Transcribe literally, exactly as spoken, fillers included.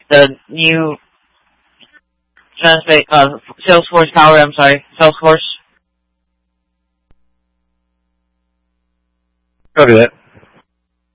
the new Transpa uh, Salesforce Power. I'm sorry, Salesforce. Copy that.